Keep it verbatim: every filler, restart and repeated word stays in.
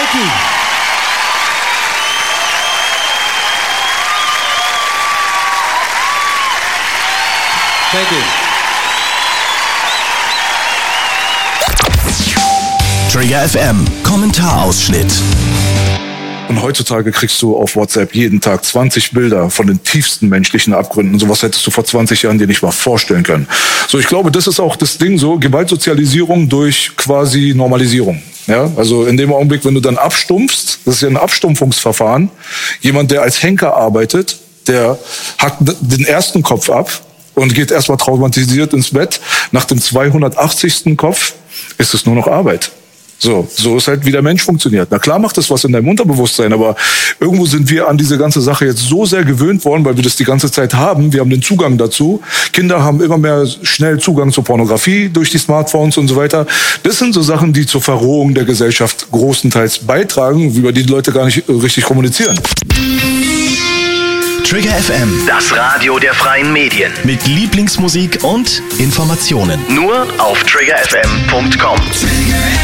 Mikey. Thank you. Trigger F M, Kommentarausschnitt. Und heutzutage kriegst du auf WhatsApp jeden Tag zwanzig Bilder von den tiefsten menschlichen Abgründen. Sowas hättest du vor zwanzig Jahren dir nicht mal vorstellen können. So, ich glaube, das ist auch das Ding so, Gewaltsozialisierung durch quasi Normalisierung. Ja, also in dem Augenblick, wenn du dann abstumpfst, das ist ja ein Abstumpfungsverfahren, jemand, der als Henker arbeitet, der hackt den ersten Kopf ab und geht erstmal traumatisiert ins Bett. Nach dem zweihundertachtzigsten Kopf ist es nur noch Arbeit. So, so ist halt, wie der Mensch funktioniert. Na klar macht das was in deinem Unterbewusstsein, aber irgendwo sind wir an diese ganze Sache jetzt so sehr gewöhnt worden, weil wir das die ganze Zeit haben. Wir haben den Zugang dazu. Kinder haben immer mehr schnell Zugang zur Pornografie durch die Smartphones und so weiter. Das sind so Sachen, die zur Verrohung der Gesellschaft großenteils beitragen, über die die Leute gar nicht richtig kommunizieren. Trigger F M, Das Radio der freien Medien. mit Lieblingsmusik und Informationen. Nur auf trigger f m punkt com. Trigger